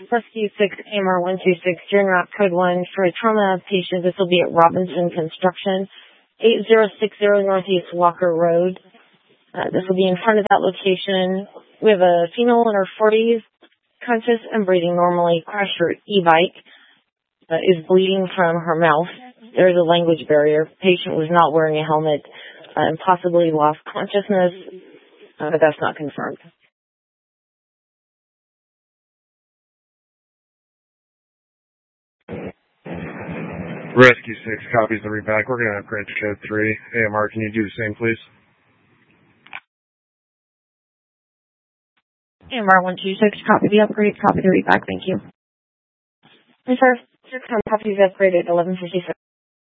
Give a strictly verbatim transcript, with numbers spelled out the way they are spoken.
Rescue six, A M R one two six, June Rock Code one for a trauma patient. This will be at Robinson Construction, eight zero six zero Northeast Walker Road. Uh, this will be in front of that location. We have a female in her forties, conscious and breathing normally, crashed her e-bike, uh, is bleeding from her mouth. There is a language barrier. Patient was not wearing a helmet uh, and possibly lost consciousness, uh, but that's not confirmed. Rescue six copies the readback. We're going to upgrade to code three. A M R, can you do the same, please? A M R one two six, copy the upgrade, copy the readback. Thank you. And sir, copy the upgrade at eleven fifty-six.